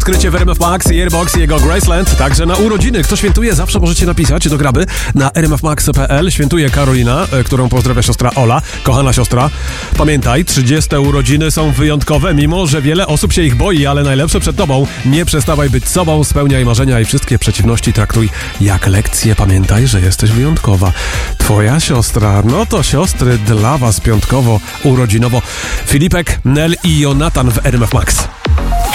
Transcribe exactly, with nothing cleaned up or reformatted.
skrycie w R M F Max i Airbox i jego Graceland. Także na urodziny. Kto świętuje, zawsze możecie napisać do graby na r m f max kropka p l. Świętuje Karolina, którą pozdrawia siostra Ola. Kochana siostra, pamiętaj, trzydzieste urodziny są wyjątkowe, mimo że wiele osób się ich boi, ale najlepsze przed tobą. Nie przestawaj być sobą, spełniaj marzenia i wszystkie przeciwności traktuj jak lekcje. Pamiętaj, że jesteś wyjątkowa. Twoja siostra, no to siostry dla was piątkowo, urodzinowo. Filipek, Nel i Jonatan w R M F Max.